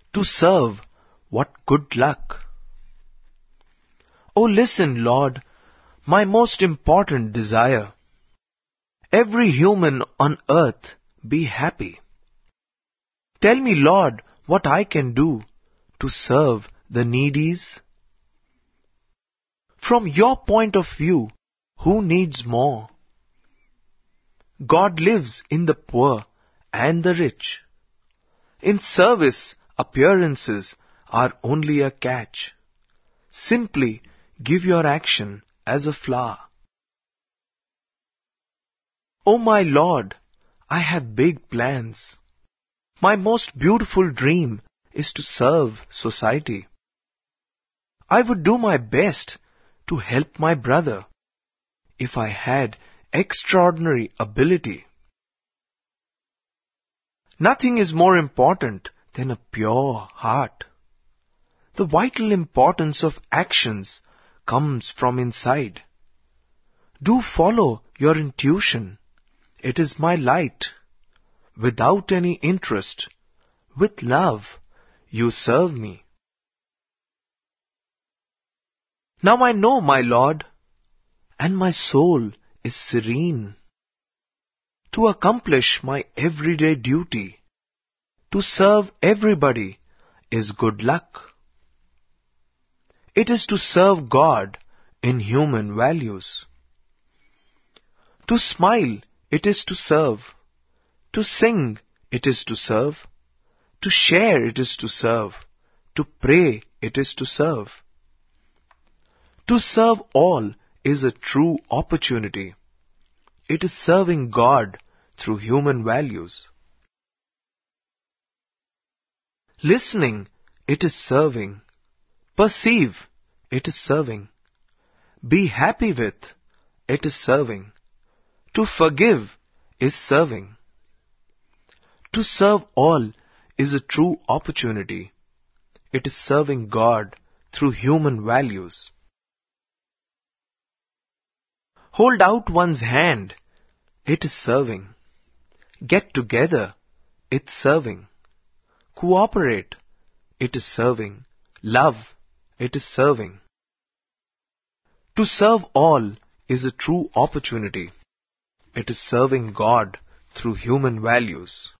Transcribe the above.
To serve, what good luck! Oh, listen, Lord, my most important desire. Every human on earth be happy. Tell me, Lord, what I can do to serve the needies. From your point of view, who needs more? God lives in the poor and the rich. In service, appearances are only a catch. Simply give your action as a flower. Oh my Lord, I have big plans. My most beautiful dream is to serve society. I would do my best to help my brother if I had extraordinary ability. Nothing is more important than a pure heart. The vital importance of actions comes from inside. Do follow your intuition. It is my light. Without any interest, with love, you serve me. Now I know, my Lord, and my soul is serene. To accomplish my everyday duty, to serve everybody, is good luck. It is to serve God in human values. To smile, it is to serve. To sing, it is to serve. To share, it is to serve. To pray, it is to serve. To serve all is a true opportunity. It is serving God through human values. Listening, it is serving. Perceive, it is serving. Be happy with, it is serving. To forgive is serving. To serve all is a true opportunity. It is serving God through human values. Hold out one's hand, it is serving. Get together, it's serving. Cooperate, it is serving. Love, it is serving. To serve all is a true opportunity. It is serving God through human values.